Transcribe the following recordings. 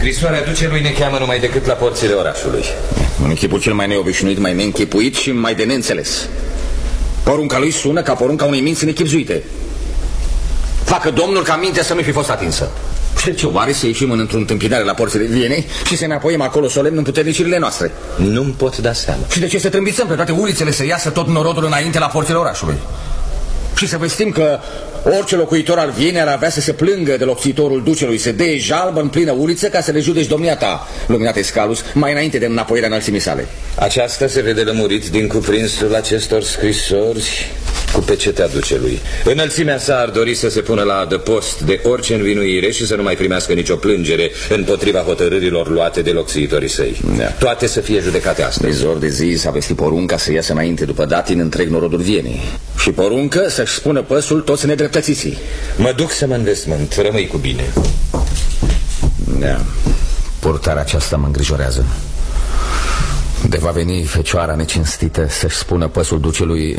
Scrisoarea ducelui ne cheamă numai decât la porțile orașului. În chipul cel mai neobișnuit, mai neînchipuit și mai de neînțeles. Porunca lui sună ca porunca unei minți nechipzuite. Facă Domnul ca mintea să nu fi fost atinsă. Și de ce oare să ieșim într-o întâmpinare la porțile Vienei și să ne apoiem acolo solemn în puternicirile noastre? Nu-mi pot da seama. Și de ce să trâmbițăm pe toate ulițele să iasă tot norodul înainte la porțile orașului? Și să vestim că orice locuitor al Vienei ar avea să se plângă de locțitorul ducelui, să dea jalbă în plină uliță ca să le judeci domnia ta, luminate Scalus, mai înainte de înapoierea înălțimii sale. Aceasta se vede lămurit din cuprinsul acestor scrisori cu pecetea ducelui. Înălțimea sa ar dori să se pună la adăpost de orice învinuire și să nu mai primească nicio plângere împotriva hotărârilor luate de locțiitorii săi. Toate să fie judecate astăzi. De zor de zi s-a vestit porunca să iasă înainte după datin întreg norodul Vienei. Și poruncă să-și spună păsul toți nedreptățiții. Mă duc să mă învestmânt, rămâi cu bine. Da, purtarea aceasta mă îngrijorează. De va veni fecioara necinstită să-și spună păsul ducelui.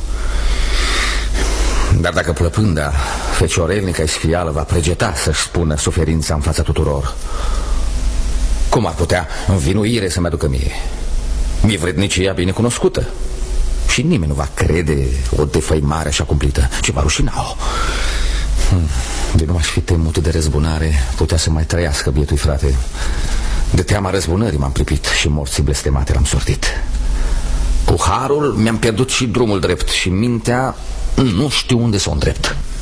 Dar dacă plăpânda feciorelnica isfială va pregeta să-și spună suferința în fața tuturor, cum ar putea învinuire să-mi aducă mie? Mi-e vrednicia bine cunoscută și nimeni nu va crede o defăimare așa cumplită. Ce va rușina-o. De nu aș fi temut de răzbunare, putea să mai trăiască bietui frate. De teama răzbunării m-am pripit și morții blestemate l-am sortit. Cu harul mi-am pierdut și drumul drept și mintea nu știu unde să o îndrept.